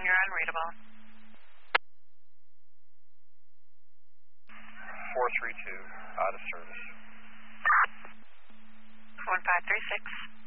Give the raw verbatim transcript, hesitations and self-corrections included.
showing you're unreadable. four three two, out of service. one five three six.